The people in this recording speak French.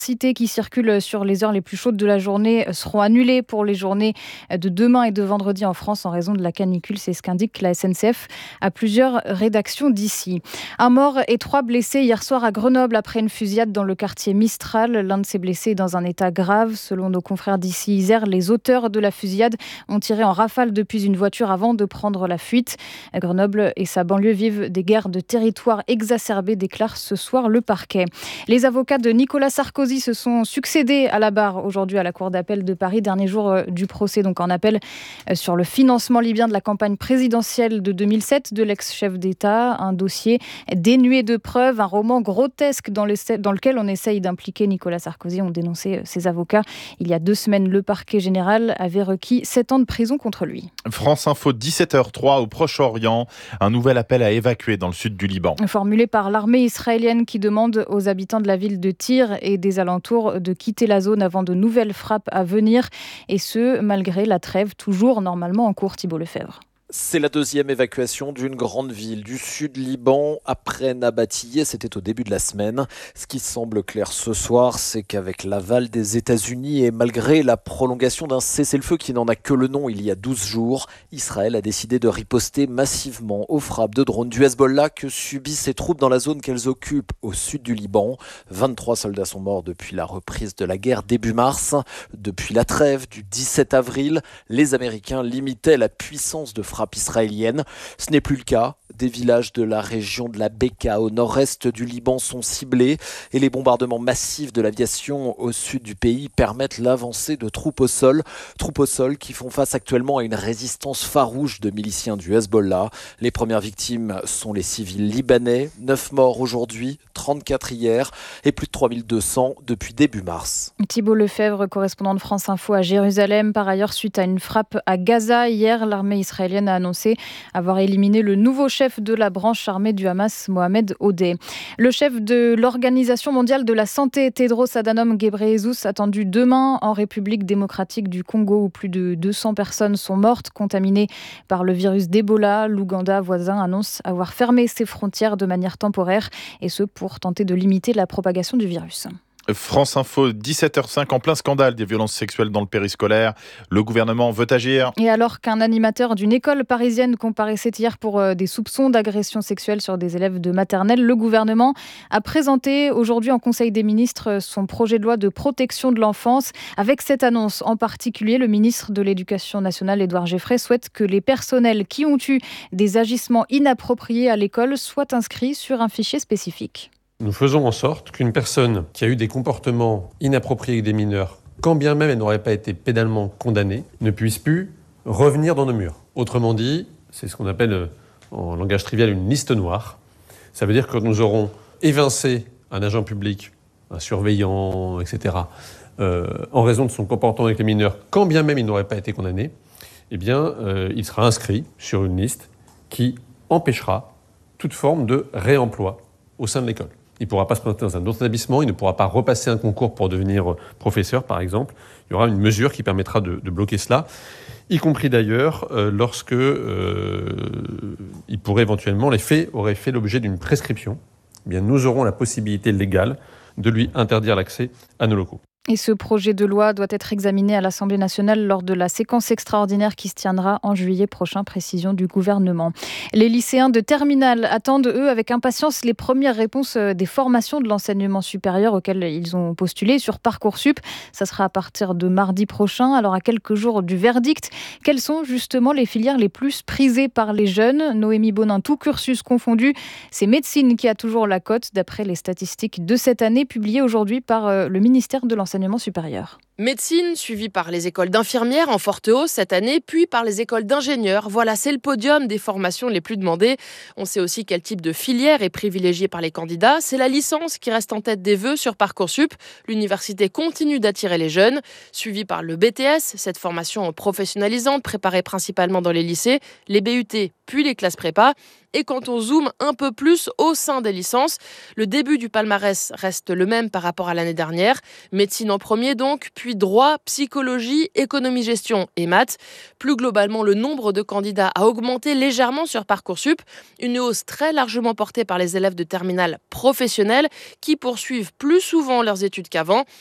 Cités qui circulent sur les heures les plus chaudes de la journée seront annulées pour les journées de demain et de vendredi en France en raison de la canicule. C'est ce qu'indique la SNCF à plusieurs rédactions d'ici. Un mort et 3 blessés hier soir à Grenoble après une fusillade dans le quartier Mistral. L'un de ces blessés est dans un état grave. Selon nos confrères d'ici Isère, les auteurs de la fusillade ont tiré en rafale depuis une voiture avant de prendre la fuite. Grenoble et sa banlieue vivent des guerres de territoire exacerbées, déclare ce soir le parquet. Les avocats de Nicolas Sarkozy se sont succédés à la barre aujourd'hui à la Cour d'appel de Paris. Dernier jour du procès donc en appel sur le financement libyen de la campagne présidentielle de 2007 de l'ex-chef d'État. Un dossier dénué de preuves, un roman grotesque dans lequel on essaye d'impliquer Nicolas Sarkozy, ont dénoncé ses avocats. Il y a 2 semaines, le parquet général avait requis 7 ans de prison contre lui. France Info, 17h03 au Proche-Orient. Un nouvel appel à évacuer dans le sud du Liban. Formulé par l'armée israélienne qui demande aux habitants de la ville de Tyr et des alentours de quitter la zone avant de nouvelles frappes à venir. Et ce, malgré la trêve toujours normalement en cours. Thibault Lefebvre. C'est la 2e évacuation d'une grande ville du sud Liban après Nabatiyeh, c'était au début de la semaine. Ce qui semble clair ce soir, c'est qu'avec l'aval des États-Unis et malgré la prolongation d'un cessez-le-feu qui n'en a que le nom il y a 12 jours, Israël a décidé de riposter massivement aux frappes de drones du Hezbollah que subissent ses troupes dans la zone qu'elles occupent au sud du Liban. 23 soldats sont morts depuis la reprise de la guerre début mars. Depuis la trêve du 17 avril, les Américains limitaient la puissance de frappe israélienne. Ce n'est plus le cas. Des villages de la région de la Beka au nord-est du Liban sont ciblés et les bombardements massifs de l'aviation au sud du pays permettent l'avancée de troupes au sol qui font face actuellement à une résistance farouche de miliciens du Hezbollah. Les premières victimes sont les civils libanais, 9 morts aujourd'hui, 34 hier et plus de 3200 depuis début mars. Thibault Lefebvre, correspondant de France Info à Jérusalem. Par ailleurs, suite à une frappe à Gaza, hier, l'armée israélienne a annoncé avoir éliminé le nouveau chef de la branche armée du Hamas, Mohamed Odeh. Le chef de l'Organisation mondiale de la santé, Tedros Adhanom Ghebreyesus, attendu demain en République démocratique du Congo où plus de 200 personnes sont mortes contaminées par le virus d'Ebola. L'Ouganda voisin annonce avoir fermé ses frontières de manière temporaire et ce pour tenter de limiter la propagation du virus. France Info, 17h05, en plein scandale des violences sexuelles dans le périscolaire. Le gouvernement veut agir. Et alors qu'un animateur d'une école parisienne comparaissait hier pour des soupçons d'agression sexuelle sur des élèves de maternelle, le gouvernement a présenté aujourd'hui en Conseil des ministres son projet de loi de protection de l'enfance. Avec cette annonce en particulier, le ministre de l'Éducation nationale, Édouard Geoffrey, souhaite que les personnels qui ont eu des agissements inappropriés à l'école soient inscrits sur un fichier spécifique. Nous faisons en sorte qu'une personne qui a eu des comportements inappropriés avec des mineurs, quand bien même elle n'aurait pas été pénalement condamnée, ne puisse plus revenir dans nos murs. Autrement dit, c'est ce qu'on appelle en langage trivial une liste noire. Ça veut dire que nous aurons évincé un agent public, un surveillant, etc., en raison de son comportement avec les mineurs, quand bien même il n'aurait pas été condamné, eh bien, il sera inscrit sur une liste qui empêchera toute forme de réemploi au sein de l'école. Il ne pourra pas se présenter dans un autre établissement, il ne pourra pas repasser un concours pour devenir professeur, par exemple. Il y aura une mesure qui permettra de bloquer cela, y compris d'ailleurs lorsque il pourrait éventuellement, les faits auraient fait l'objet d'une prescription. Eh bien, nous aurons la possibilité légale de lui interdire l'accès à nos locaux. Et ce projet de loi doit être examiné à l'Assemblée nationale lors de la séquence extraordinaire qui se tiendra en juillet prochain, précision du gouvernement. Les lycéens de terminale attendent, eux, avec impatience les premières réponses des formations de l'enseignement supérieur auxquelles ils ont postulé sur Parcoursup. Ça sera à partir de mardi prochain. Alors, à quelques jours du verdict, quelles sont justement les filières les plus prisées par les jeunes ? Noémie Bonin, tout cursus confondu, c'est médecine qui a toujours la cote, d'après les statistiques de cette année publiées aujourd'hui par le ministère de l'Enseignement supérieur. Médecine, suivie par les écoles d'infirmières en forte hausse cette année, puis par les écoles d'ingénieurs. Voilà, c'est le podium des formations les plus demandées. On sait aussi quel type de filière est privilégié par les candidats. C'est la licence qui reste en tête des vœux sur Parcoursup. L'université continue d'attirer les jeunes, suivie par le BTS, cette formation professionnalisante préparée principalement dans les lycées, les BUT, puis les classes prépa. Et quand on zoome un peu plus au sein des licences, le début du palmarès reste le même par rapport à l'année dernière. Médecine en premier donc, puis droit, psychologie, économie-gestion et maths. Plus globalement, le nombre de candidats a augmenté légèrement sur Parcoursup, une hausse très largement portée par les élèves de terminale professionnelle qui poursuivent plus souvent leurs études qu'avant.